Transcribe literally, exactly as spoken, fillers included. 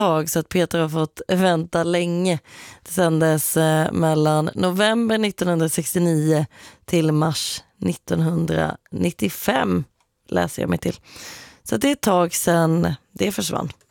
tag så att Peter har fått vänta länge. Det sändes eh, mellan november nittonhundrasextionio till mars nittonhundranittiofem läser jag mig till. Så det är ett tag sedan det försvann.